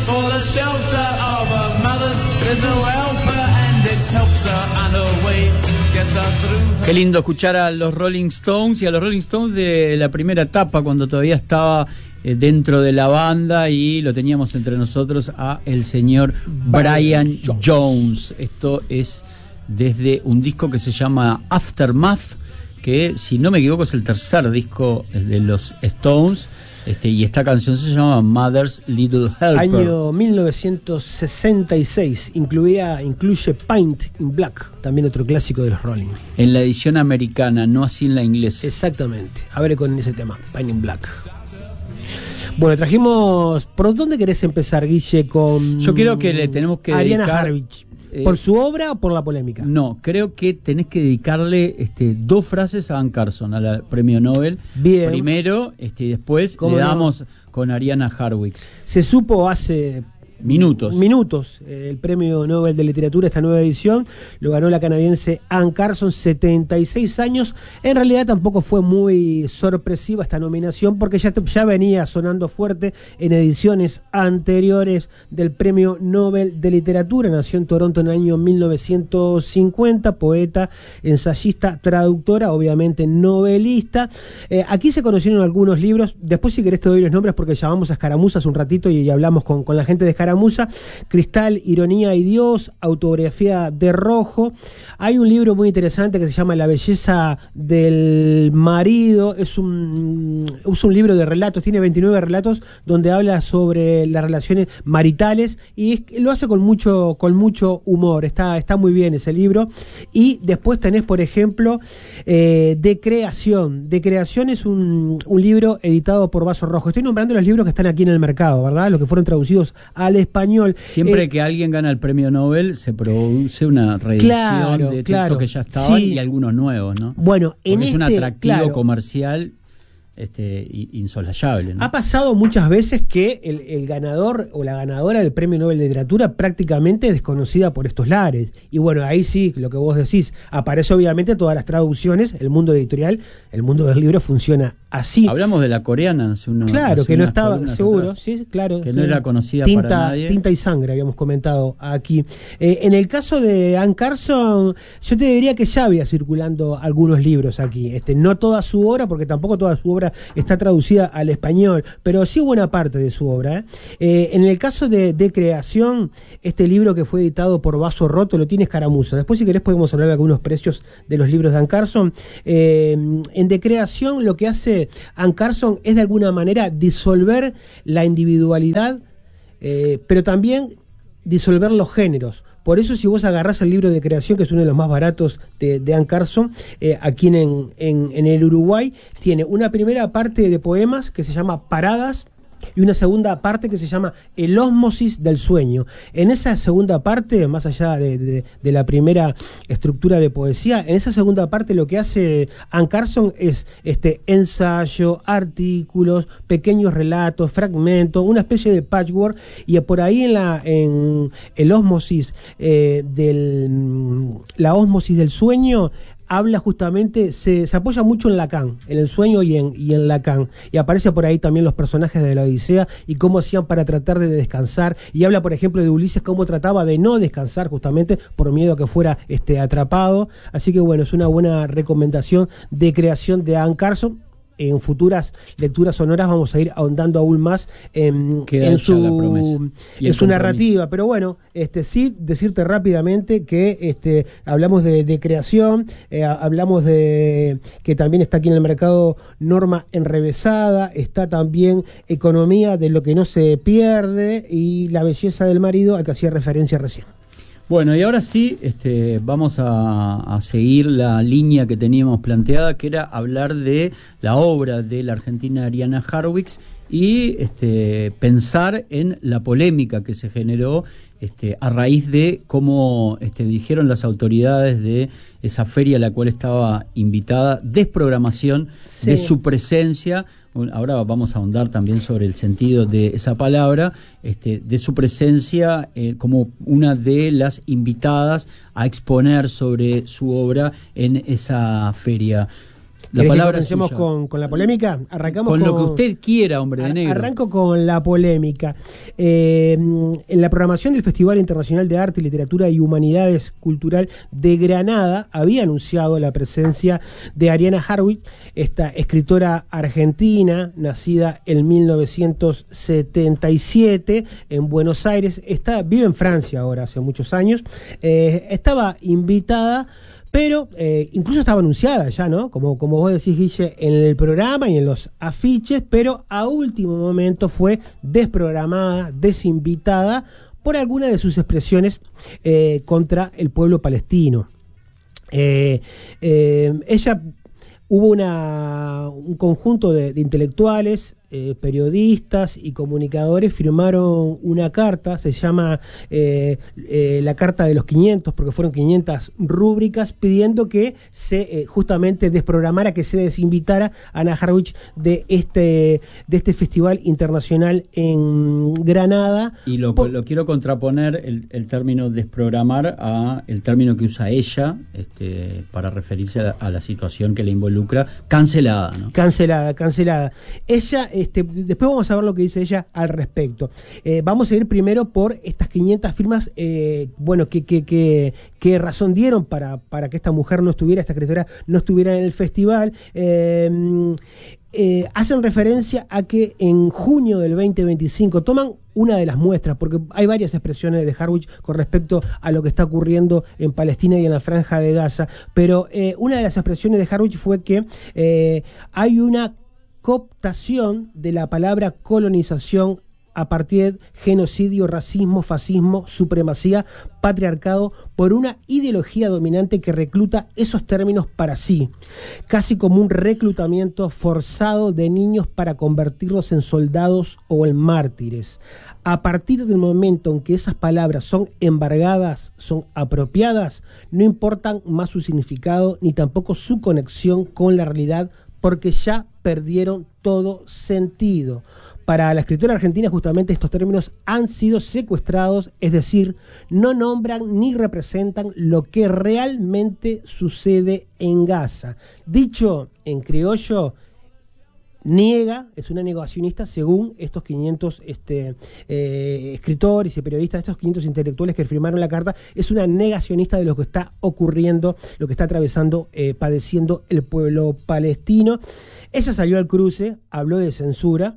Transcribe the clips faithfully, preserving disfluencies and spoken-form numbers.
for the shelter of her mother's little helper, and it helps her on her way, gets her through. Qué lindo escuchar a los Rolling Stones y a los Rolling Stones de la primera etapa, cuando todavía estaba eh, dentro de la banda y lo teníamos entre nosotros a el señor Brian Jones. Jones. Esto es desde un disco que se llama Aftermath, que si no me equivoco es el tercer disco de los Stones, este, y esta canción se llama Mother's Little Helper. Año mil novecientos sesenta y seis, incluía, incluye Paint in Black, también otro clásico de los Rolling. En la edición americana, no así en la inglesa. Exactamente, a ver con ese tema, Paint in Black. Bueno, trajimos... ¿Por dónde querés empezar, Guille? Con Yo creo que le tenemos que Ariana dedicar... Harvich. ¿Por su obra o por la polémica? No, creo que tenés que dedicarle este, dos frases a Anne Carson, al premio Nobel. Bien. Primero, este, y después le damos no? con Ariana Harwicz. Se supo hace... Minutos. Minutos. Eh, el premio Nobel de Literatura, esta nueva edición, lo ganó la canadiense Anne Carson, setenta y seis años. En realidad tampoco fue muy sorpresiva esta nominación, porque ya, ya venía sonando fuerte en ediciones anteriores del premio Nobel de Literatura. Nació en Toronto en el año mil novecientos cincuenta, poeta, ensayista, traductora, obviamente novelista. Eh, aquí se conocieron algunos libros. Después, si querés, te doy los nombres, porque llamamos a Escaramuza hace un ratito y, y hablamos con, con la gente de Escaramuza. Cristal, Ironía y Dios, Autobiografía de Rojo. Hay un libro muy interesante que se llama La belleza del marido. Es un, es un libro de relatos, tiene veintinueve relatos donde habla sobre las relaciones maritales y es, lo hace con mucho, con mucho humor. Está, está muy bien ese libro. Y después tenés, por ejemplo, eh, De Creación. De Creación es un, un libro editado por Vaso Rojo. Estoy nombrando los libros que están aquí en el mercado, ¿verdad? Los que fueron traducidos al español. Siempre eh, que alguien gana el premio Nobel se produce una reedición claro, de textos claro, que ya estaban sí. y algunos nuevos, ¿no? Bueno, en Porque es un este, atractivo claro, comercial este, insolayable, ¿no? Ha pasado muchas veces que el, el ganador o la ganadora del premio Nobel de Literatura prácticamente es desconocida por estos lares. Y bueno, ahí sí, lo que vos decís, aparece obviamente todas las traducciones, el mundo editorial, el mundo del libro funciona así. Hablamos de la coreana hace unos Claro, hace que no unas estaba, columnas seguro, atrás, sí, claro. que sí. no era conocida tinta, para nadie. Tinta y Sangre, habíamos comentado aquí. Eh, en el caso de Anne Carson, yo te diría que ya había circulando algunos libros aquí. Este, no toda su obra, porque tampoco toda su obra está traducida al español, pero sí buena parte de su obra. ¿eh? Eh, en el caso de, de Creación, este libro que fue editado por Vaso Roto lo tiene Escaramuza. Después, si querés, podemos hablar de algunos precios de los libros de Anne Carson. Eh, en De Creación, lo que hace Anne Carson es de alguna manera disolver la individualidad, eh, pero también disolver los géneros. Por eso, si vos agarrás el libro de Creación, que es uno de los más baratos de, de Anne Carson, eh, aquí en, en, en el Uruguay, tiene una primera parte de poemas que se llama Paradas, y una segunda parte que se llama El ósmosis del sueño. En esa segunda parte, más allá de, de, de la primera estructura de poesía, en esa segunda parte lo que hace Anne Carson es este ensayo, artículos, pequeños relatos, fragmentos, una especie de patchwork, y por ahí en la en el ósmosis eh, del la ósmosis del sueño habla justamente, se, se apoya mucho en Lacan, en el sueño y en, y en Lacan, y aparece por ahí también los personajes de la Odisea y cómo hacían para tratar de descansar, y habla por ejemplo de Ulises, cómo trataba de no descansar justamente por miedo a que fuera este, atrapado. Así que bueno, es una buena recomendación de Creación de Anne Carson. En futuras lecturas sonoras vamos a ir ahondando aún más en, en su, en su narrativa. Pero bueno, este sí, decirte rápidamente que este hablamos de, de Creación, eh, hablamos de que también está aquí en el mercado Norma Enrevesada, está también Economía de lo que no se pierde y La belleza del marido, al que hacía referencia recién. Bueno, y ahora sí, este, vamos a, a seguir la línea que teníamos planteada, que era hablar de la obra de la argentina Ariana Harwicz y este, pensar en la polémica que se generó este, a raíz de cómo este, dijeron las autoridades de esa feria a la cual estaba invitada, desprogramación sí. de su presencia. Ahora vamos a ahondar también sobre el sentido de esa palabra, este, de su presencia eh, como una de las invitadas a exponer sobre su obra en esa feria. La palabra que comencemos con, con la polémica. Arrancamos con, con lo que usted quiera, hombre de negro. Arranco con la polémica. Eh, en la programación del Festival Internacional de Arte, Literatura y Humanidades Cultural de Granada había anunciado la presencia de Ariana Harwich, esta escritora argentina, nacida en mil novecientos setenta y siete en Buenos Aires. Está, vive en Francia ahora, hace muchos años. Eh, estaba invitada, pero eh, incluso estaba anunciada ya, ¿no? Como, como vos decís, Guille, en el programa y en los afiches, pero a último momento fue desprogramada, desinvitada por alguna de sus expresiones eh, contra el pueblo palestino. Eh, eh, ella, hubo una, un conjunto de, de intelectuales, Eh, periodistas y comunicadores firmaron una carta, se llama eh, eh, la Carta de los quinientos, porque fueron quinientas rúbricas, pidiendo que se eh, justamente desprogramara, que se desinvitara a Ana Harwich de este, de este festival internacional en Granada. Y lo, Por, lo quiero contraponer el, el término desprogramar a el término que usa ella este, para referirse a, a la situación que le involucra, cancelada, ¿no? Cancelada, cancelada. Ella... Este, después vamos a ver lo que dice ella al respecto. Eh, vamos a ir primero por estas quinientas firmas, eh, bueno, que, que, que, que razón dieron para, para que esta mujer no estuviera, esta escritora no estuviera en el festival. Eh, eh, hacen referencia a que en junio del veinte veinticinco toman una de las muestras, porque hay varias expresiones de Harwich con respecto a lo que está ocurriendo en Palestina y en la Franja de Gaza, pero eh, una de las expresiones de Harwich fue que eh, hay una cooptación de la palabra colonización, apartheid, genocidio, racismo, fascismo, supremacía, patriarcado, por una ideología dominante que recluta esos términos para sí, casi como un reclutamiento forzado de niños para convertirlos en soldados o en mártires. A partir del momento en que esas palabras son embargadas, son apropiadas, no importan más su significado ni tampoco su conexión con la realidad, porque ya perdieron todo sentido. Para la escritora argentina, justamente estos términos han sido secuestrados, es decir, no nombran ni representan lo que realmente sucede en Gaza. Dicho en criollo, niega, es una negacionista según estos quinientos este, eh, escritores y periodistas, estos quinientos intelectuales que firmaron la carta, es una negacionista de lo que está ocurriendo, lo que está atravesando, eh, padeciendo el pueblo palestino. Ella salió al cruce, habló de censura,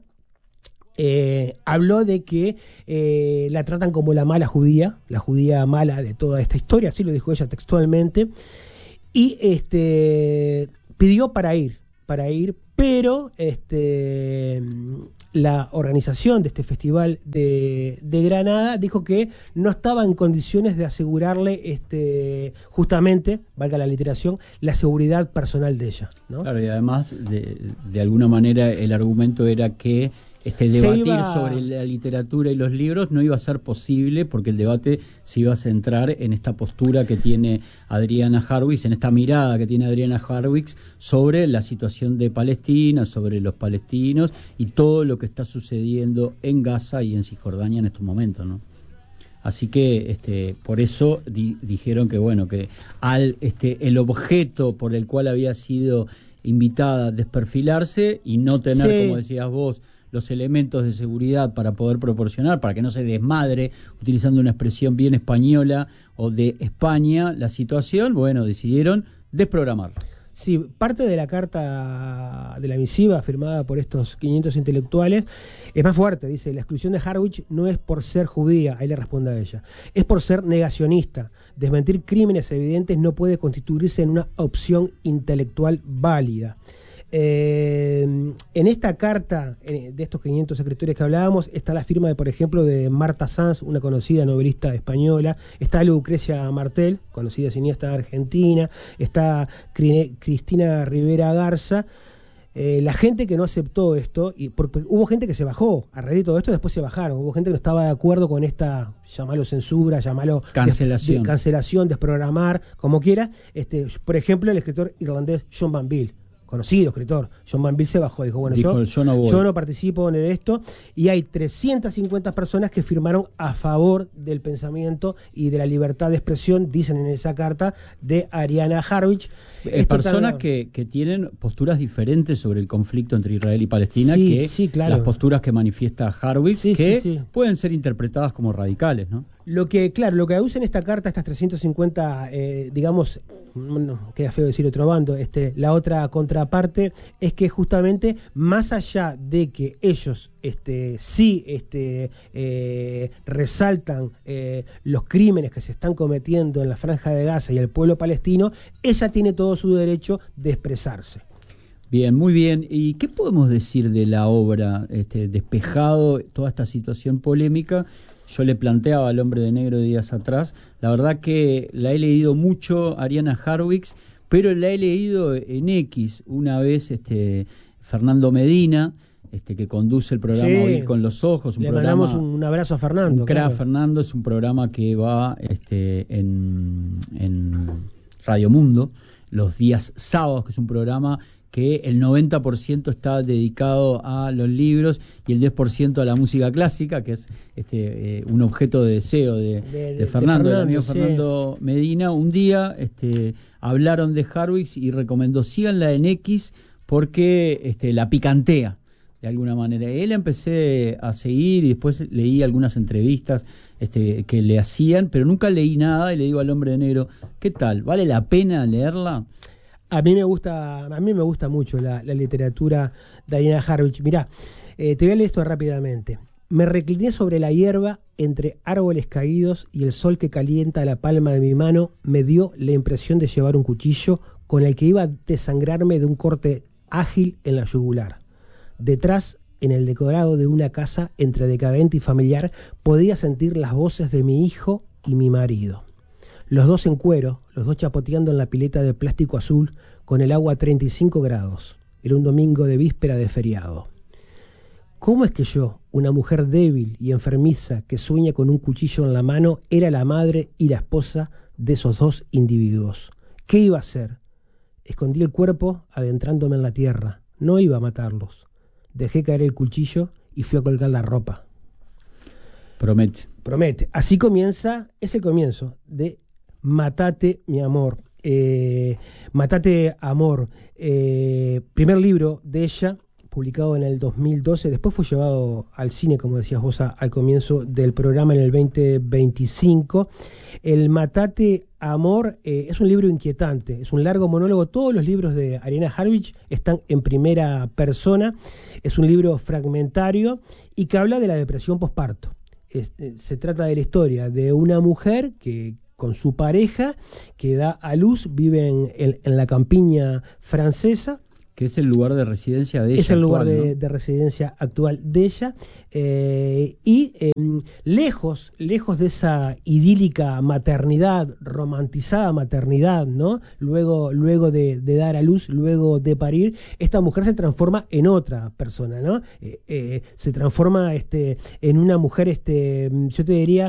eh, habló de que eh, la tratan como la mala judía, la judía mala de toda esta historia, así lo dijo ella textualmente, y este, pidió para ir, para ir, pero este, la organización de este festival de, de Granada dijo que no estaba en condiciones de asegurarle este, justamente, valga la literación, la seguridad personal de ella, ¿no? Claro, y además de, de alguna manera el argumento era que Este debatir iba... sobre la literatura y los libros no iba a ser posible porque el debate se iba a centrar en esta postura que tiene Adriana Harwich, en esta mirada que tiene Adriana Harwich sobre la situación de Palestina, sobre los palestinos y todo lo que está sucediendo en Gaza y en Cisjordania en estos momentos, ¿no? Así que este, por eso di, dijeron que bueno que al este el objeto por el cual había sido invitada a desperfilarse y no tener, sí, como decías vos, los elementos de seguridad para poder proporcionar, para que no se desmadre, utilizando una expresión bien española o de España, la situación, bueno, decidieron desprogramarla. Sí, parte de la carta de la misiva firmada por estos quinientos intelectuales es más fuerte, dice, la exclusión de Harwich no es por ser judía, ahí le responde a ella, es por ser negacionista. Desmentir crímenes evidentes no puede constituirse en una opción intelectual válida. Eh, en esta carta eh, de estos quinientos escritores que hablábamos está la firma de, por ejemplo, de Marta Sanz, una conocida novelista española, está Lucrecia Martel, conocida cineasta argentina, está Cristina Rivera Garza. Eh, la gente que no aceptó esto, y porque hubo gente que se bajó a raíz de todo esto, después se bajaron, hubo gente que no estaba de acuerdo con esta, llamalo censura, llamalo cancelación, des, de, cancelación, desprogramar, como quiera. Este, por ejemplo, el escritor irlandés John Banville, conocido escritor, John Manville, se bajó, dijo, bueno, dijo, yo, yo, no voy. yo no participo de esto, y hay trescientas cincuenta personas que firmaron a favor del pensamiento y de la libertad de expresión, dicen en esa carta, de Ariana Harwich. Eh, personas tan... que, que tienen posturas diferentes sobre el conflicto entre Israel y Palestina, sí, que sí, claro. las posturas que manifiesta Harwich, sí, que sí, sí. pueden ser interpretadas como radicales, ¿no? Lo que, claro, lo que aduce en esta carta, estas trescientas cincuenta, eh, digamos, no, queda feo decir otro bando, este, la otra contraparte, es que justamente, más allá de que ellos este, sí este, eh, resaltan eh, los crímenes que se están cometiendo en la Franja de Gaza y el pueblo palestino, ella tiene todo su derecho de expresarse. Bien, muy bien. ¿Y qué podemos decir de la obra, este, despejado toda esta situación polémica? Yo le planteaba al Hombre de Negro días atrás, la verdad que la he leído mucho, Ariana Harwich, pero la he leído en X, una vez este, Fernando Medina, este, que conduce el programa sí. Oír con los Ojos. Un le programa, mandamos un abrazo a Fernando. Un crack, claro. Fernando, es un programa que va este, en, en Radio Mundo, los días sábados, que es un programa que el noventa por ciento está dedicado a los libros y el diez por ciento a la música clásica, que es este, eh, un objeto de deseo de, de, de, Fernando, del amigo sí. Fernando Medina. Un día este, hablaron de Harwich y recomendó, síganla en X porque este, la picantea de alguna manera. Él empecé a seguir y después leí algunas entrevistas este, que le hacían, pero nunca leí nada y le digo al Hombre de Negro, ¿qué tal? ¿Vale la pena leerla? A mí me gusta, a mí me gusta mucho la, la literatura de Ariana Harwich. Mirá, eh, te voy a leer esto rápidamente. Me recliné sobre la hierba entre árboles caídos y el sol que calienta la palma de mi mano me dio la impresión de llevar un cuchillo con el que iba a desangrarme de un corte ágil en la yugular. Detrás, en el decorado de una casa entre decadente y familiar, podía sentir las voces de mi hijo y mi marido. Los dos en cuero, los dos chapoteando en la pileta de plástico azul con el agua a treinta y cinco grados. Era un domingo de víspera de feriado. ¿Cómo es que yo, una mujer débil y enfermiza que sueña con un cuchillo en la mano, era la madre y la esposa de esos dos individuos? ¿Qué iba a hacer? Escondí el cuerpo adentrándome en la tierra. No iba a matarlos. Dejé caer el cuchillo y fui a colgar la ropa. Promete. Promete. Así comienza, es el comienzo de Matate, mi amor. Eh, Matate, amor. Eh, primer libro de ella, publicado en el dos mil doce. Después fue llevado al cine, como decías vos, a, al comienzo del programa en el veinte veinticinco. El Matate, amor, eh, es un libro inquietante. Es un largo monólogo. Todos los libros de Ariana Harwich están en primera persona. Es un libro fragmentario y que habla de la depresión posparto. Es, eh, se trata de la historia de una mujer que con su pareja, que da a luz, vive en, en, en la campiña francesa. Que es el lugar de residencia de ella. Es el lugar actual, de, ¿no? de residencia actual de ella. Eh, y eh, lejos, lejos de esa idílica maternidad, romantizada maternidad, ¿no? Luego, luego de, de dar a luz, luego de parir, esta mujer se transforma en otra persona, ¿no? Eh, eh, se transforma este, en una mujer, este, yo te diría,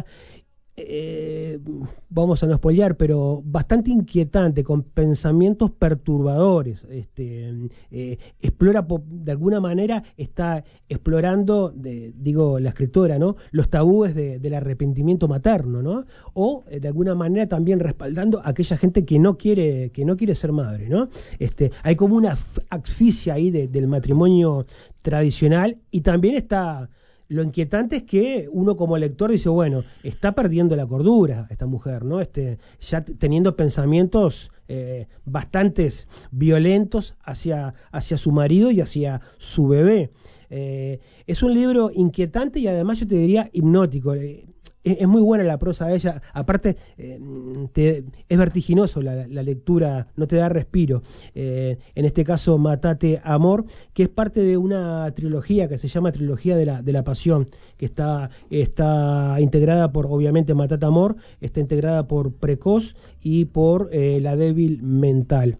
Eh, vamos a no spoilear, pero bastante inquietante, con pensamientos perturbadores. Este, eh, explora, de alguna manera, está explorando, de, digo, la escritora, ¿no? Los tabúes de, del arrepentimiento materno, ¿no? O, eh, de alguna manera, también respaldando a aquella gente que no quiere, que no quiere ser madre, ¿no? Este, hay como una asfixia ahí de, del matrimonio tradicional, y también está. Lo inquietante es que uno como lector dice, bueno, está perdiendo la cordura esta mujer, ¿no? Este, ya t- teniendo pensamientos eh, bastantes violentos hacia, hacia su marido y hacia su bebé. Eh, es un libro inquietante y además yo te diría hipnótico. Eh, es, es muy buena la prosa de ella. Aparte, eh, te, es vertiginoso la, la lectura, no te da respiro. Eh, en este caso, Matate, amor, que es parte de una trilogía que se llama Trilogía de la, de la Pasión, que está, está integrada por, obviamente, Matate, amor, está integrada por Precoz y por eh, La débil mental.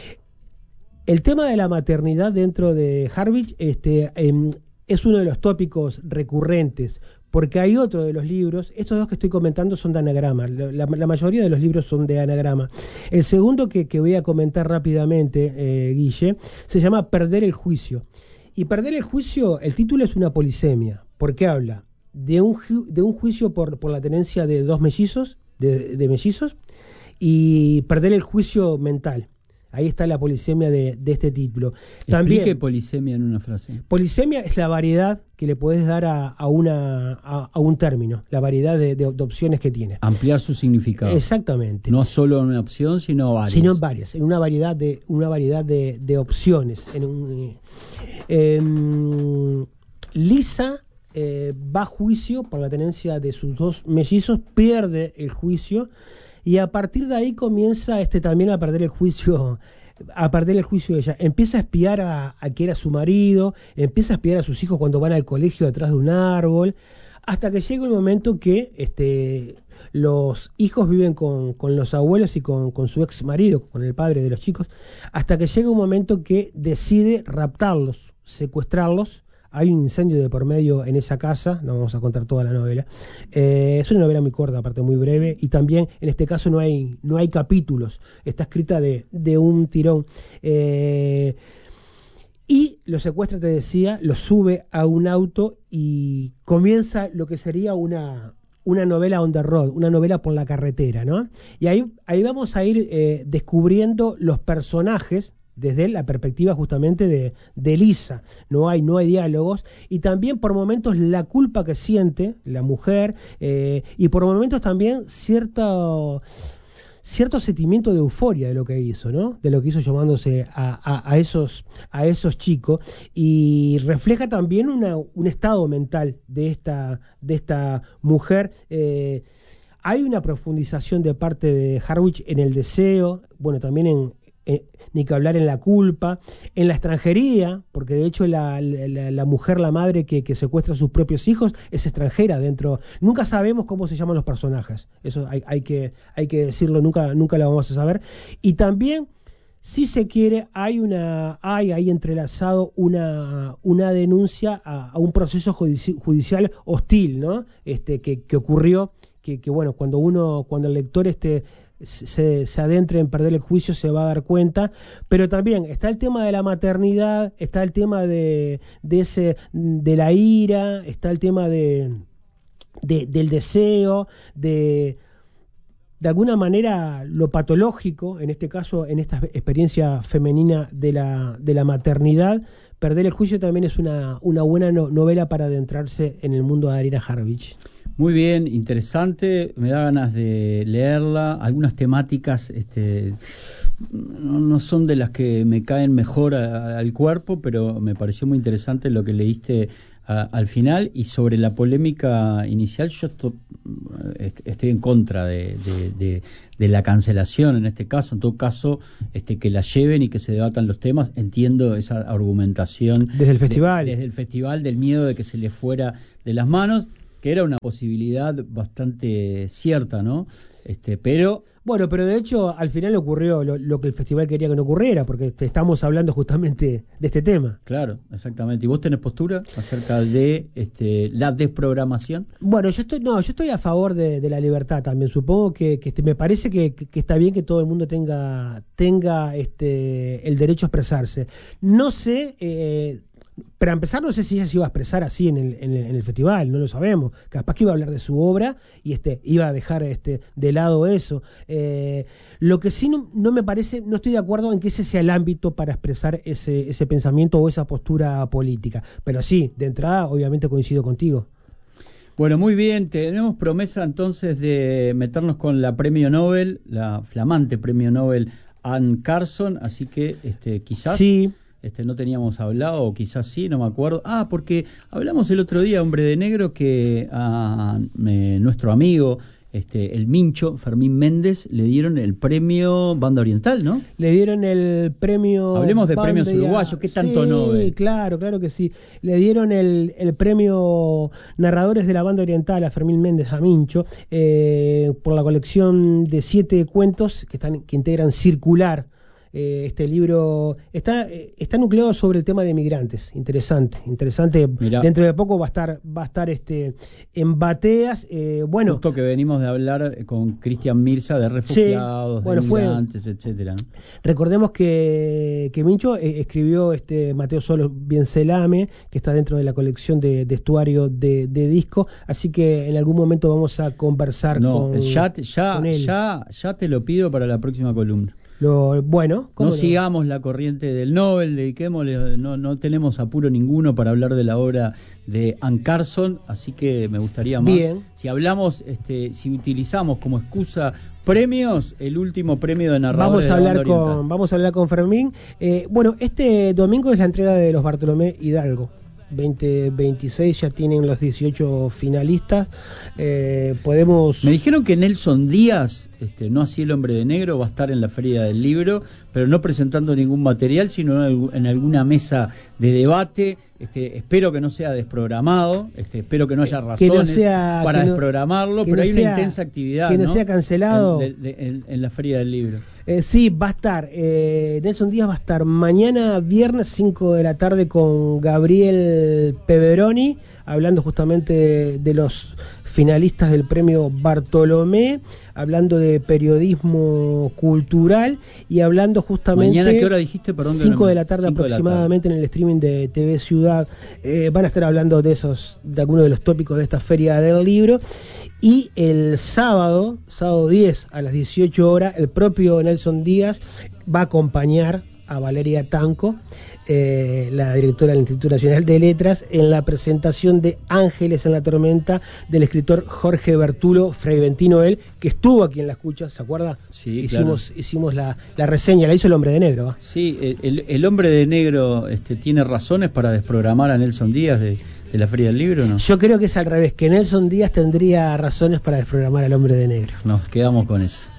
El tema de la maternidad dentro de Harwich este, eh, es uno de los tópicos recurrentes, porque hay otro de los libros, estos dos que estoy comentando son de anagrama, la, la, la mayoría de los libros son de anagrama. El segundo que, que voy a comentar rápidamente, eh, Guille, se llama Perder el juicio. Y Perder el juicio, el título es una polisemia, porque habla de un, ju de un juicio por, por la tenencia de dos mellizos, de, de mellizos, y perder el juicio mental. Ahí está la polisemia de, de este título. También, explique polisemia en una frase. Polisemia es la variedad que le podés dar a, a, una, a, a un término, la variedad de, de, de opciones que tiene. Ampliar su significado. Exactamente. No solo en una opción, sino varias. Sino en varias, en una variedad de, una variedad de, de opciones. En un, eh, eh, Lisa eh, va a juicio por la tenencia de sus dos mellizos, pierde el juicio. Y a partir de ahí comienza este también a perder el juicio, a perder el juicio de ella. Empieza a espiar a, a que era su marido, empieza a espiar a sus hijos cuando van al colegio detrás de un árbol, hasta que llega un momento que este, los hijos viven con, con los abuelos y con, con su ex marido, con el padre de los chicos, hasta que llega un momento que decide raptarlos, secuestrarlos. Hay un incendio de por medio en esa casa, no vamos a contar toda la novela. Eh, es una novela muy corta, aparte muy breve, y también en este caso no hay, no hay capítulos, está escrita de, de un tirón. Eh, y lo secuestra, te decía, lo sube a un auto y comienza lo que sería una, una novela on the road, una novela por la carretera, ¿no? Y ahí, ahí vamos a ir eh, descubriendo los personajes desde la perspectiva justamente de, de Lisa. No hay, no hay diálogos, y también por momentos la culpa que siente la mujer, eh, y por momentos también cierto, cierto sentimiento de euforia de lo que hizo, ¿no? De lo que hizo llamándose a, a, a, esos, a esos chicos, y refleja también una, un estado mental de esta, de esta mujer. eh, Hay una profundización de parte de Harwich en el deseo, bueno, también en Eh, ni que hablar en la culpa, en la extranjería, porque de hecho la, la, la mujer, la madre que, que secuestra a sus propios hijos es extranjera dentro. Nunca sabemos cómo se llaman los personajes, eso hay, hay, que, hay que decirlo, nunca, nunca lo vamos a saber. Y también, si se quiere, hay una hay ahí entrelazado una, una denuncia a, a un proceso judici judicial hostil, ¿no? Este, que, que ocurrió, que, que bueno, cuando uno, cuando el lector este Se, se adentre en perder el juicio se va a dar cuenta. Pero también está el tema de la maternidad, está el tema de, de ese de la ira, está el tema de, de del deseo, de de alguna manera lo patológico, en este caso, en esta experiencia femenina de la, de la maternidad. Perder el juicio también es una, una buena no, novela para adentrarse en el mundo de Ariana Harwich. Muy bien, interesante, me da ganas de leerla. Algunas temáticas este, no, no son de las que me caen mejor a, a, al cuerpo, pero me pareció muy interesante lo que leíste a, al final. Y sobre la polémica inicial, yo esto, est, estoy en contra de, de, de, de la cancelación en este caso. En todo caso, este, que la lleven y que se debatan los temas. Entiendo esa argumentación desde el festival, de, desde el festival, del miedo de que se le fuera de las manos, que era una posibilidad bastante cierta, ¿no? Este, pero... Bueno, pero de hecho al final ocurrió lo, lo que el festival quería que no ocurriera, porque te estamos hablando justamente de este tema. Claro, exactamente. ¿Y vos tenés postura acerca de este, la desprogramación? Bueno, yo estoy no, yo estoy a favor de, de la libertad también. Supongo que, que este, me parece que, que está bien que todo el mundo tenga, tenga este, el derecho a expresarse. No sé... Eh, Para empezar, no sé si ella se iba a expresar así en el, en, el, en el festival, no lo sabemos. Capaz que iba a hablar de su obra y este iba a dejar este de lado eso. Eh, lo que sí no, no me parece, no estoy de acuerdo en que ese sea el ámbito para expresar ese, ese pensamiento o esa postura política. Pero sí, de entrada, obviamente coincido contigo. Bueno, muy bien, tenemos promesa entonces de meternos con la premio Nobel, la flamante premio Nobel Anne Carson, así que este quizás... Sí. Este, no teníamos hablado, o quizás sí, no me acuerdo. Ah, porque hablamos el otro día, Hombre de Negro, que a eh, nuestro amigo, este, el Mincho, Fermín Méndez, le dieron el premio Banda Oriental, ¿no? Le dieron el premio... Hablemos de premios uruguayos, ¿qué tanto sí, Nobel? Sí, claro, claro que sí. Le dieron el, el premio Narradores de la Banda Oriental a Fermín Méndez, a Mincho, eh, por la colección de siete cuentos que, están, que integran Circular, Eh, este libro está, eh, está nucleado sobre el tema de migrantes. Interesante, interesante. Mirá. Dentro de poco va a estar, va a estar este, en Bateas. Eh, bueno, Justo que venimos de hablar con Cristian Mirza de refugiados, sí, bueno, de migrantes, fue, etcétera, ¿no? Recordemos que, que Mincho eh, escribió este Mateo Solo Biencelame, que está dentro de la colección de, de estuario de, de disco, así que en algún momento vamos a conversar no, con, ya, ya, con él. ya, ya te lo pido para la próxima columna. Lo, bueno, no, no sigamos la corriente del Nobel, dediquémosle, no, no tenemos apuro ninguno para hablar de la obra de Anne Carson, así que me gustaría más. Bien. Si hablamos, este, si utilizamos como excusa premios, el último premio de narradores vamos a hablar de Banda con Oriental. Vamos a hablar con Fermín. Eh, bueno, este domingo es la entrega de los Bartolomé Hidalgo. veinte veintiséis ya tienen los dieciocho finalistas. Eh, podemos. Me dijeron que Nelson Díaz, este, no así el hombre de negro, va a estar en la Feria del Libro, pero no presentando ningún material, sino en alguna mesa de debate. Este, espero que no sea desprogramado, este, espero que no haya razones que no sea, para que no, desprogramarlo, que pero no hay sea, una intensa actividad, que no, ¿no? sea cancelado en, de, de, en, en la Feria del Libro. Eh, sí, va a estar. Eh, Nelson Díaz va a estar mañana viernes cinco de la tarde con Gabriel Peveroni, hablando justamente de, de los finalistas del premio Bartolomé, hablando de periodismo cultural y hablando justamente... ¿Mañana qué hora dijiste? Perdón. cinco de la tarde cinco aproximadamente de la tarde. En el streaming de T V Ciudad. Eh, van a estar hablando de esos, de algunos de los tópicos de esta Feria del Libro. Y el sábado, sábado diez a las dieciocho horas, el propio Nelson Díaz va a acompañar a Valeria Tanco, eh, la directora del Instituto Nacional de Letras, en la presentación de Ángeles en la Tormenta del escritor Jorge Bertulo Freiventino, él, que estuvo aquí en La Escucha, ¿se acuerda? Sí, hicimos, claro. hicimos la, la reseña, la hizo el Hombre de Negro. ¿eh? Sí, el, el Hombre de Negro este, tiene razones para desprogramar a Nelson Díaz de, de la Feria del Libro, ¿no? Yo creo que es al revés, que Nelson Díaz tendría razones para desprogramar al Hombre de Negro. Nos quedamos con eso.